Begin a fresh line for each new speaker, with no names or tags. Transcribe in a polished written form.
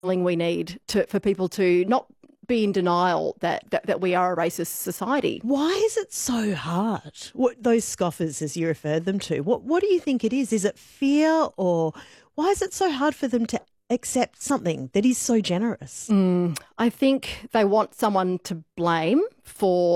we need for people to not be in denial that we are a racist society.
Why is it so hard? Those scoffers, as you referred them to, what do you think it is? Is it fear, or why is it so hard for them to accept something that is so generous?
I think they want someone to blame for